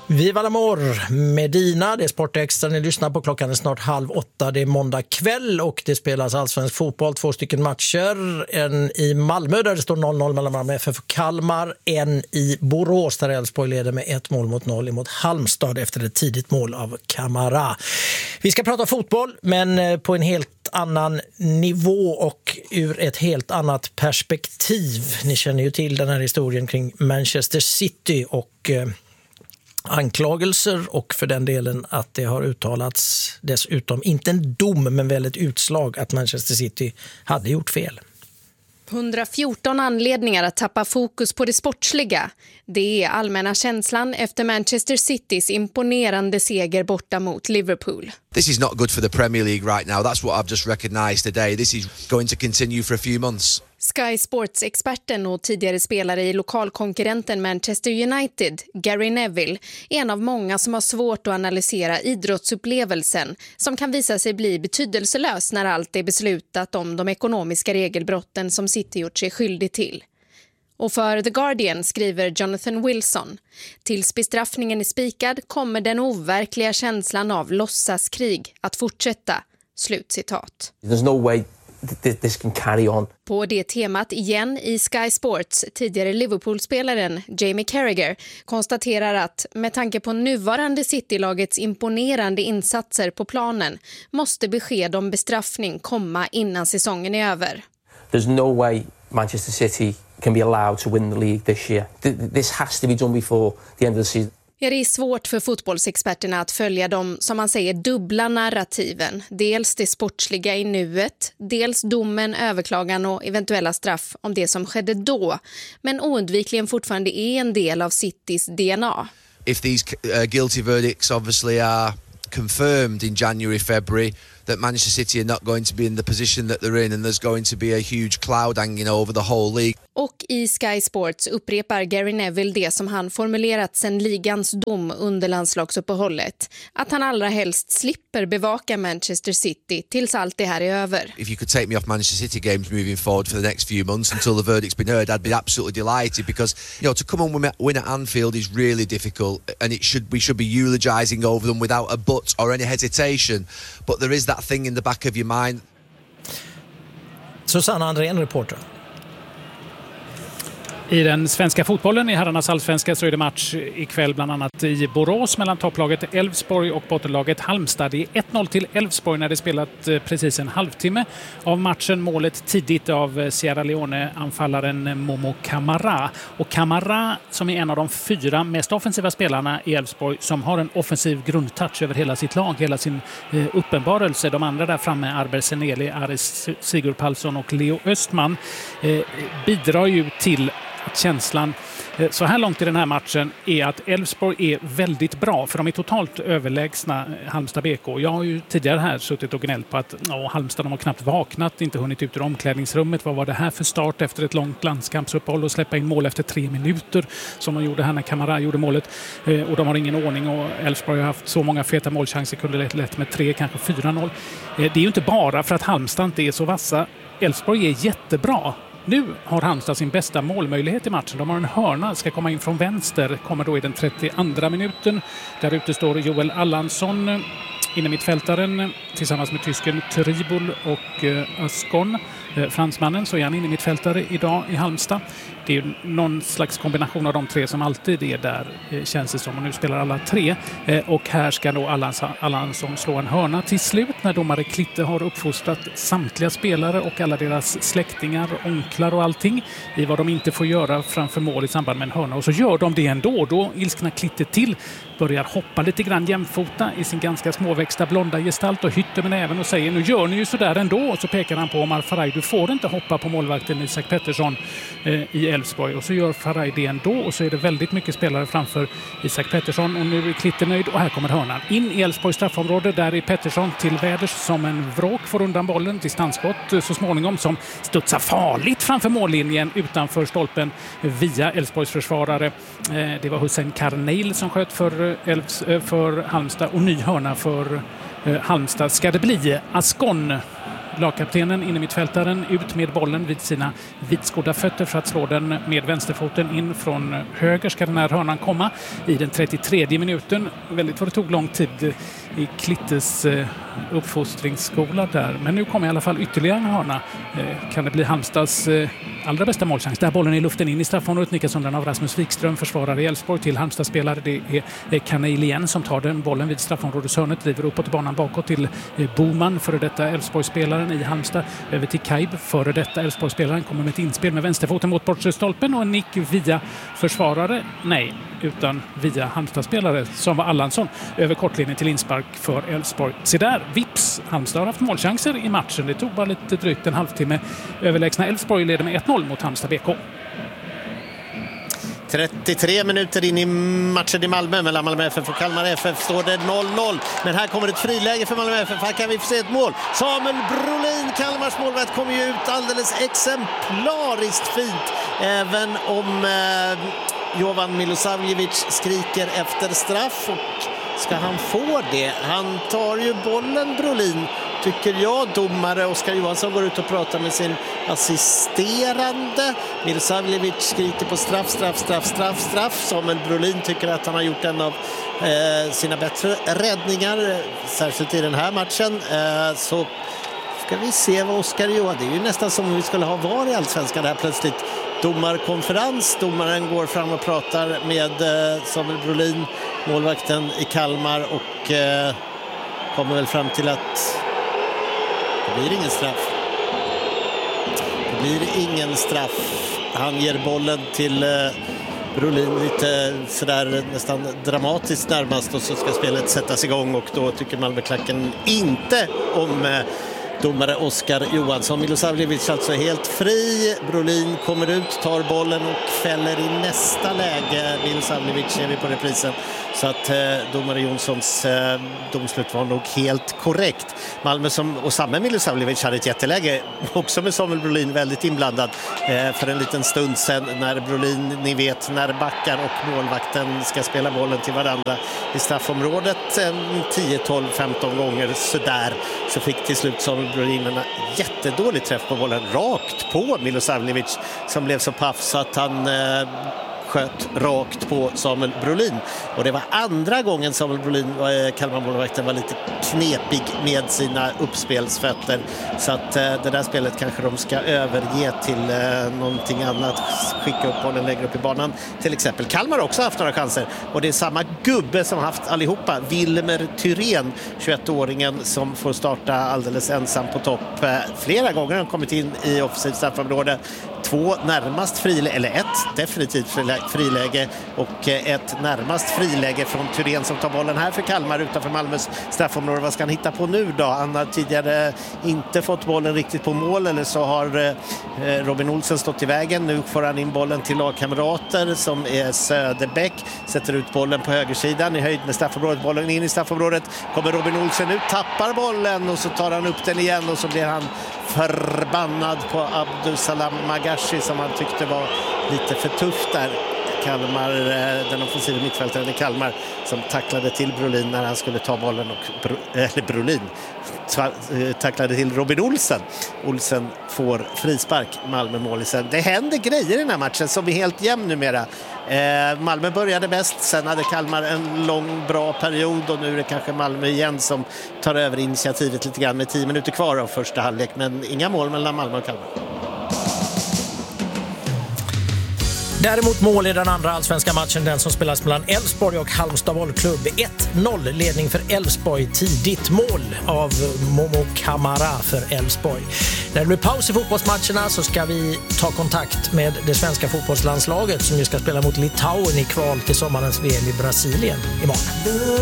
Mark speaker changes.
Speaker 1: Viva l'amor, Medina, det är Sportextra. Ni lyssnar på, klockan är snart 7:30. Det är måndag kväll och det spelas allsvensk fotboll. 2 stycken matcher. En i Malmö där det står 0-0 mellan Malmö FF och Kalmar. En i Borås där Elfsborg leder med 1-0 mot Halmstad efter ett tidigt mål av Camara. Vi ska prata fotboll, men på en helt annan nivå och ur ett helt annat perspektiv. Ni känner ju till den här historien kring Manchester City och anklagelser, och för den delen att det har uttalats dessutom, inte en dom men väl ett utslag, att Manchester City hade gjort fel.
Speaker 2: 114 anledningar att tappa fokus på det sportsliga. Det är allmänna känslan efter Manchester Citys imponerande seger borta mot Liverpool.
Speaker 3: This is not good for the Premier League right now. That's what I've just recognized today. This is going to continue for a few months.
Speaker 2: Sky Sports-experten och tidigare spelare i lokalkonkurrenten Manchester United, Gary Neville, är en av många som har svårt att analysera idrottsupplevelsen som kan visa sig bli betydelselös när allt är beslutat om de ekonomiska regelbrotten som City gjort sig skyldig till. Och för The Guardian skriver Jonathan Wilson: tills bestraffningen är spikad kommer den overkliga känslan av låtsaskrig att fortsätta. Slutcitat.
Speaker 4: There's no way this can carry on.
Speaker 2: På det temat igen i Sky Sports, tidigare Liverpool-spelaren Jamie Carragher konstaterar att med tanke på nuvarande City-lagets imponerande insatser på planen måste besked om bestraffning komma innan säsongen är över.
Speaker 4: There's no way Manchester City can be allowed to win the league this year. This has to be done before the end of the season.
Speaker 2: Ja, det är svårt för fotbollsexperterna att följa de, som man säger, dubbla narrativen. Dels det sportsliga i nuet, dels domen, överklagan och eventuella straff om det som skedde då. Men oundvikligen fortfarande är en del av Citys DNA.
Speaker 3: If these guilty verdicts obviously are confirmed in January, February, that Manchester City are not going to be in the position that they're in, and there's going to be a huge cloud hanging over the whole league.
Speaker 2: Och i Sky Sports upprepar Gary Neville det som han formulerat sedan ligans dom under landslagsuppehållet. Att han allra helst slipper bevaka Manchester City tills allt det här är över.
Speaker 3: If you could take me off Manchester City games moving forward for the next few months until the verdict's been heard, I'd be absolutely delighted, because to come and win at Anfield is really difficult, and we should be eulogising over them without a but or any hesitation. But there is that thing in the back of your mind.
Speaker 1: Susanna Andrén, reporter.
Speaker 5: I den svenska fotbollen, i herrarnas allsvenska, så är det match ikväll bland annat i Borås mellan topplaget Elfsborg och bottenlaget Halmstad. Det är 1-0 till Elfsborg när det spelat precis en halvtimme av matchen. Målet tidigt av Sierra Leone-anfallaren Momo Camara. Och Camara, som är en av de 4 mest offensiva spelarna i Elfsborg, som har en offensiv grundtouch över hela sitt lag, hela sin uppenbarelse. De andra där framme, Arber Seneli, Aris Sigurd Palsson och Leo Östman, bidrar ju till känslan så här långt i den här matchen är att Elfsborg är väldigt bra, för de är totalt överlägsna Halmstad BK. Jag har ju tidigare här suttit och gnällt på att Halmstad, de har knappt vaknat, inte hunnit ut ur omklädningsrummet. Vad var det här för start efter ett långt landskampsuppehåll och släppa in mål efter 3 minuter som de gjorde här när Camara gjorde målet, och de har ingen ordning, och Elfsborg har haft så många feta målchanser, kunde lätt med 3, kanske 4-0. Det är ju inte bara för att Halmstad inte är så vassa. Elfsborg är jättebra. Nu har Halmstad sin bästa målmöjlighet i matchen. De har en hörna, ska komma in från vänster, kommer då i den 32:a minuten. Där ute står Joel Allansson, innermittfältaren, tillsammans med tysken Tribul och Ascon. Fransmannen, så är han innermittfältare idag i Halmstad. Det är någon slags kombination av de 3 som alltid är där, känns det som. Och nu spelar alla 3. Och här ska då Allansson slå en hörna till slut när domare Klitte har uppfostrat samtliga spelare och alla deras släktingar, onklar och allting i vad de inte får göra framför mål i samband med en hörna. Och så gör de det ändå. Då ilsknar Klitte till, börjar hoppa lite grann jämfota i sin ganska småväxta blonda gestalt och hytter med näven och säger: nu gör ni ju sådär ändå. Och så pekar han på Omar Faraj: du får inte hoppa på målvakten Isak Pettersson i Elfsborg. Och så gör Faraj det ändå, och så är det väldigt mycket spelare framför Isak Pettersson, och nu är Klitte nöjd, och här kommer hörnan. In i Elfsborgs straffområde, där är Pettersson till väders som en vråk, får undan bollen, distansskott så småningom som studsar farligt framför mållinjen utanför stolpen via Elfsborgs försvarare. Det var Hussein Karneil som sköt för Halmstad, och ny hörna för Halmstad ska det bli. Ascon lagkaptenen, innermittfältaren, ut med bollen vid sina vitskodda fötter för att slå den med vänsterfoten in från höger. Ska den här hörnan komma i den 33:e minuten. Väldigt vad det tog lång tid i Klittes uppfostringsskola där. Men nu kommer i alla fall ytterligare en hörna. Kan det bli Halmstads allra bästa målchans? Där bollen i luften in i straffområdet, nickas undan av Rasmus Wikström, försvarare i Elfsborg till Halmstads spelare. Det är Kanel igen som tar den bollen vid straffområdeshörnet, driver uppåt i banan bakåt till Boman, före detta Elfsborgsspelaren i Halmstad, över till Kaib, före detta Elfsborgsspelaren, kommer med ett inspel med vänsterfoten mot bortre stolpen och en nick via försvarare. Nej, utan via Halmstadspelare som var Allansson över kortlinjen till inspark för Elfsborg. Se där, vips! Halmstad har haft målchanser i matchen. Det tog bara lite drygt en halvtimme. Överlägsna Elfsborg leder med 1-0 mot Halmstad BK.
Speaker 6: 33 minuter in i matchen i Malmö mellan Malmö FF och Kalmar FF står det 0-0. Men här kommer ett friläge för Malmö FF. Här kan vi få se ett mål. Samuel Brolin, Kalmars målvakt, kommer ju ut alldeles exemplariskt fint. Även om Jovan Milosavljevic skriker efter straff, och ska han få det? Han tar ju bollen, Brolin, tycker jag. Domare Oskar Johansson går ut och pratar med sin assisterande. Milosavljevic skriker på straff. Samuel Brolin tycker att han har gjort en av sina bättre räddningar, särskilt i den här matchen. Så ska vi se vad Oskar Johansson... Det är ju nästan som om vi skulle ha VAR i Allsvenskan där plötsligt. Domarkonferens. Domaren går fram och pratar med Samuel Brolin, målvakten i Kalmar, och kommer väl fram till att det blir ingen straff. Det blir ingen straff. Han ger bollen till Brolin lite sådär nästan dramatiskt närmast, och så ska spelet sättas igång, och då tycker Malmöklacken inte om domare Oskar Johansson. Milosavljevic alltså helt fri. Brolin kommer ut, tar bollen och fäller i nästa läge. Milosavljevic ser vi på reprisen. Så att domare Jonssons domslut var nog helt korrekt. Malmö och samma Milosavljevic hade ett jätteläge också med Samuel Brolin väldigt inblandad för en liten stund sedan, när Brolin, ni vet, när backar och målvakten ska spela bollen till varandra i straffområdet 10, 12, 15 gånger sådär, så fick till slut Samuel Brolin en jättedålig träff på bollen rakt på Milosavljevic, som blev så paff så att han sköt rakt på Samuel Brolin. Och det var andra gången Samuel Brolin, Kalmarmålvakten, var lite knepig med sina uppspelsfötter. Så att det där spelet kanske de ska överge till någonting annat. Skicka upp bollen längre upp i banan. Till exempel Kalmar också haft några chanser. Och det är samma gubbe som haft allihopa. Wilmer Thyrén, 21-åringen som får starta alldeles ensam på topp. Flera gånger har han kommit in i offensivt straffområde. 2 närmast friläge, eller 1 definitivt friläge och ett närmast friläge från Thyrén som tar bollen här för Kalmar utanför Malmös straffområde. Vad ska han hitta på nu då? Han har tidigare inte fått bollen riktigt på mål, eller så har Robin Olsen stått i vägen. Nu får han in bollen till lagkamrater som är Söderbäck. Sätter ut bollen på högersidan i höjd med straffområdet. Bollen in i straffområdet. Kommer Robin Olsen ut, tappar bollen och så tar han upp den igen, och så blir han förbannad på Abdusalam Magashi som han tyckte var lite för tufft där. Kalmar, den offensiva mittfältaren i Kalmar, som tacklade till Brolin när han skulle ta bollen, och Brolin tacklade till Robin Olsen. Olsen får frispark, Malmö-målisen. Det händer grejer i den här matchen som är helt jämn numera. Malmö började bäst, sen hade Kalmar en lång bra period, och nu är det kanske Malmö igen som tar över initiativet lite grann med 10 minuter kvar av första halvlek, men inga mål mellan Malmö och Kalmar.
Speaker 1: Däremot mål i den andra allsvenska matchen, den som spelas mellan Elfsborg och Halmstad bollklubb. 1-0 ledning för Elfsborg, tidigt mål av Momo Kamara för Elfsborg. När det blir paus i fotbollsmatcherna så ska vi ta kontakt med det svenska fotbollslandslaget som ju ska spela mot Litauen i kval till sommarens VM i Brasilien imorgon.